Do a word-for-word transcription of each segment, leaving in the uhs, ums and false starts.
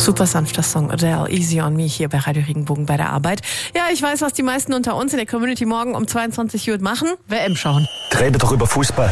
Super sanfter Song, Adele, Easy on Me, hier bei Radio Regenbogen bei der Arbeit. Ja, ich weiß, was die meisten unter uns in der Community morgen um zweiundzwanzig Uhr machen. W M schauen. Rede doch über Fußball.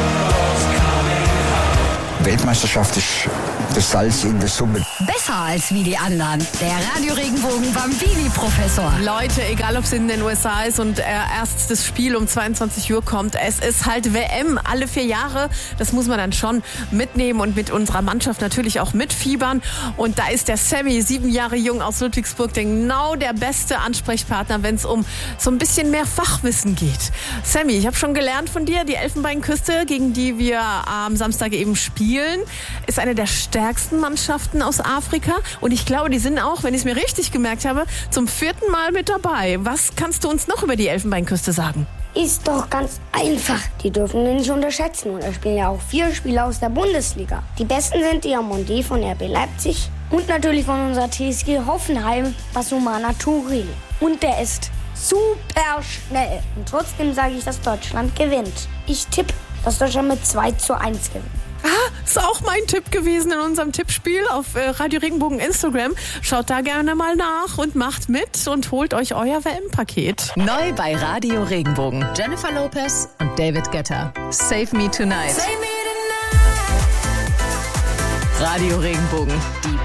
Weltmeisterschaft ist das Salz in der Suppe. Besser als wie die anderen. Der Radio Regenbogen Bambini-Professor. Leute, egal ob es in den U S A ist und äh, erst das Spiel um zweiundzwanzig Uhr kommt, es ist halt W M alle vier Jahre. Das muss man dann schon mitnehmen und mit unserer Mannschaft natürlich auch mitfiebern. Und da ist der Sammy, sieben Jahre jung aus Ludwigsburg, genau der beste Ansprechpartner, wenn es um so ein bisschen mehr Fachwissen geht. Sammy, ich habe schon gelernt von dir, die Elfenbeinküste, gegen die wir am Samstag eben spielen, ist eine der stärksten Mannschaften aus Afrika. Und ich glaube, die sind auch, wenn ich es mir richtig gemerkt habe, zum vierten Mal mit dabei. Was kannst du uns noch über die Elfenbeinküste sagen? Ist doch ganz einfach. Die dürfen wir nicht unterschätzen. Und da spielen ja auch vier Spieler aus der Bundesliga. Die besten sind Diamonde von R B Leipzig und natürlich von unserer T S G Hoffenheim, Basumana Touré. Und der ist super schnell. Und trotzdem sage ich, dass Deutschland gewinnt. Ich tippe, dass Deutschland mit zwei zu eins gewinnt. Ah, ist auch mein Tipp gewesen in unserem Tippspiel auf äh, Radio Regenbogen Instagram. Schaut da gerne mal nach und macht mit und holt euch euer W M-Paket. Neu bei Radio Regenbogen. Jennifer Lopez und David Guetta. Save Me Tonight. Save me Radio Regenbogen. Die